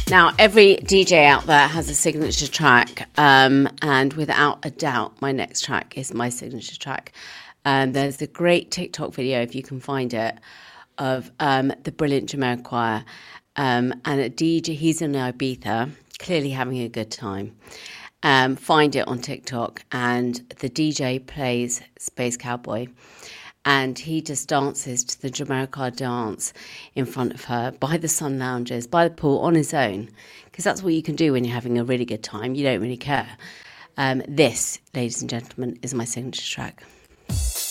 Now, every DJ out there has a signature track, and without a doubt, my next track is my signature track. There's a great TikTok video, if you can find it, of the brilliant Jamiroquai, and a DJ, he's in Ibiza, clearly having a good time. Find it on TikTok, and the DJ plays Space Cowboy. And he just dances to the Jamiroquai dance in front of her by the sun lounges, by the pool, on his own. Because that's what you can do when you're having a really good time. You don't really care. This, ladies and gentlemen, is my signature track.